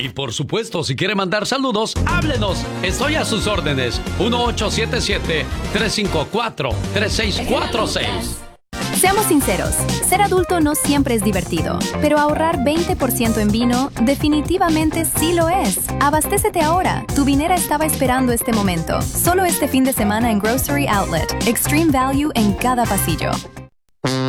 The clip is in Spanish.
Y por supuesto, si quiere mandar saludos, háblenos. Estoy a sus órdenes. 1877-354-3646. Seamos sinceros, ser adulto no siempre es divertido, pero ahorrar 20% en vino definitivamente sí lo es. Abastécete ahora, tu vinera estaba esperando este momento. Solo este fin de semana en Grocery Outlet, Extreme Value en cada pasillo.